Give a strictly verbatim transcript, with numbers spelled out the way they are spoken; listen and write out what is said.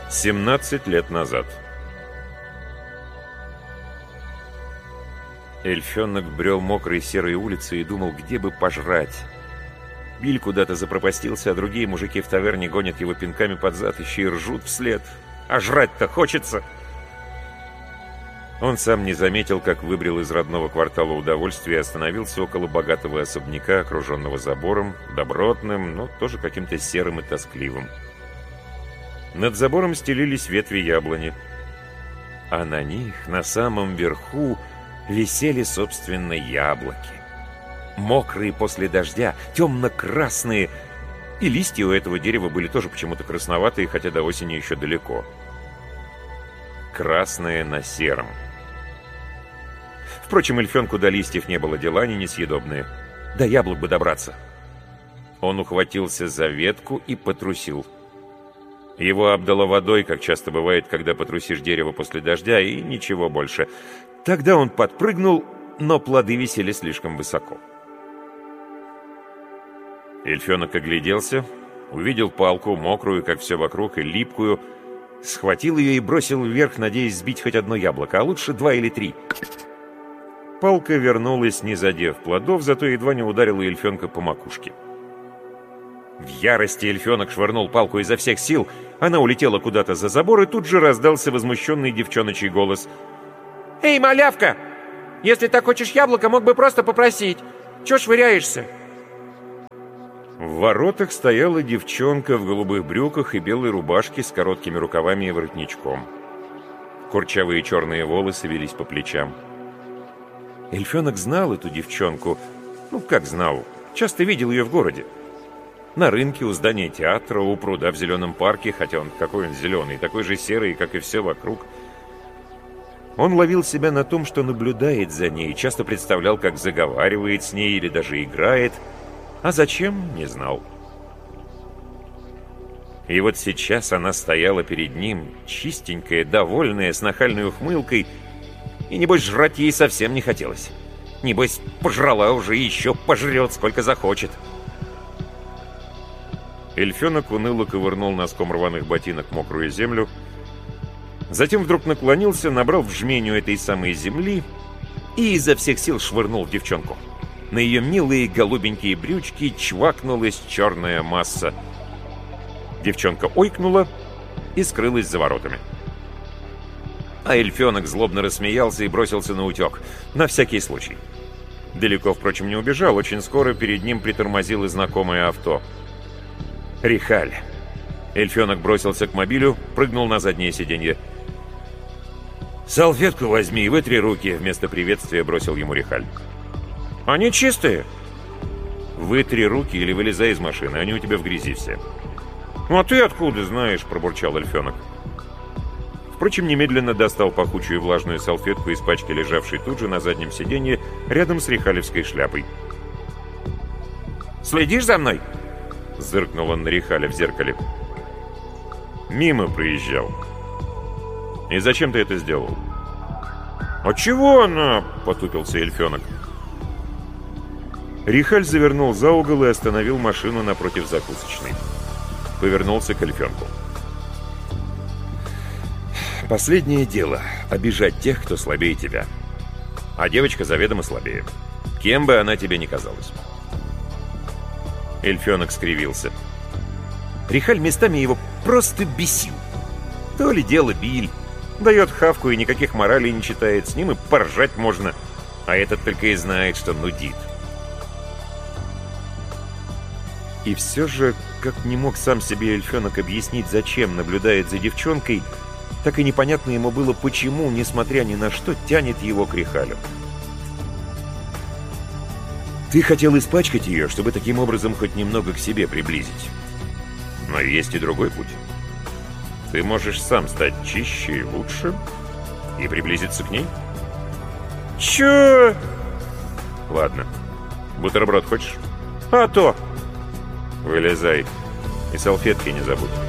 семнадцать лет назад. Эльфенок брел мокрой серой улицей и думал, где бы пожрать. Биль куда-то запропастился, а другие мужики в таверне гонят его пинками под зад, еще и ржут вслед. А жрать-то хочется! Он сам не заметил, как выбрел из родного квартала Удовольствия и остановился около богатого особняка, окруженного забором, добротным, но тоже каким-то серым и тоскливым. Над забором стелились ветви яблони, а на них, на самом верху, висели, собственно, яблоки. Мокрые после дождя, темно-красные, и листья у этого дерева были тоже почему-то красноватые, хотя до осени еще далеко. Красное на сером. Впрочем, эльфенку до листьев не было дела, они несъедобные. До яблок бы добраться. Он ухватился за ветку и потрусил. Его обдало водой, как часто бывает, когда потрусишь дерево после дождя, и ничего больше. Тогда он подпрыгнул, но плоды висели слишком высоко. Эльфенок огляделся, увидел палку, мокрую, как все вокруг, и липкую, схватил ее и бросил вверх, надеясь сбить хоть одно яблоко, а лучше два или три. Палка вернулась, не задев плодов, зато едва не ударила эльфенка по макушке. В ярости эльфенок швырнул палку изо всех сил, она улетела куда-то за забор, и тут же раздался возмущенный девчоночий голос. «Эй, малявка! Если так хочешь яблоко, мог бы просто попросить. Чего швыряешься?» В воротах стояла девчонка в голубых брюках и белой рубашке с короткими рукавами и воротничком. Курчавые черные волосы велись по плечам. Эльфенок знал эту девчонку. Ну, как знал? Часто видел ее в городе. На рынке, у здания театра, у пруда в зеленом парке, хотя он какой он зеленый, такой же серый, как и все вокруг. Он ловил себя на том, что наблюдает за ней, часто представлял, как заговаривает с ней или даже играет, а зачем, не знал. И вот сейчас она стояла перед ним, чистенькая, довольная, с нахальной ухмылкой, и, небось, жрать ей совсем не хотелось. Небось, пожрала уже и еще пожрет, сколько захочет. Эльфенок уныло ковырнул носком рваных ботинок мокрую землю, затем вдруг наклонился, набрал в жменю этой самой земли и изо всех сил швырнул в девчонку. На ее милые голубенькие брючки чвакнулась черная масса. Девчонка ойкнула и скрылась за воротами. А эльфенок злобно рассмеялся и бросился на утек, на всякий случай. Далеко, впрочем, не убежал, очень скоро перед ним притормозило знакомое авто. Рихаль. Эльфенок бросился к мобилю, прыгнул на заднее сиденье. «Салфетку возьми и вытри руки», — вместо приветствия бросил ему Рихаль. «Они чистые». «Вытри руки или вылезай из машины, они у тебя в грязи все». «А ты откуда знаешь?» — пробурчал эльфенок. Впрочем, немедленно достал пахучую влажную салфетку из пачки, лежавшей тут же на заднем сиденье, рядом с рихалевской шляпой. «Следишь за мной?» — зыркнул он на Рихаля в зеркале. «Мимо проезжал». «И зачем ты это сделал?» «А чего она?» — потупился эльфенок. Рихаль завернул за угол и остановил машину напротив закусочной. Повернулся к эльфенку. «Последнее дело — обижать тех, кто слабее тебя. А девочка заведомо слабее. Кем бы она тебе ни казалась». Эльфенок скривился. Рихаль местами его просто бесил. То ли дело Биль. Дает хавку и никаких моралей не читает. С ним и поржать можно. А этот только и знает, что нудит. И все же, как не мог сам себе эльфенок объяснить, зачем наблюдает за девчонкой, так и непонятно ему было, почему, несмотря ни на что, тянет его к Рихалю. «Ты хотел испачкать ее, чтобы таким образом хоть немного к себе приблизить. Но есть и другой путь. Ты можешь сам стать чище и лучше и приблизиться к ней». «Чё?» «Ладно. Бутерброд хочешь?» «А то!» «Вылезай. И салфетки не забудь».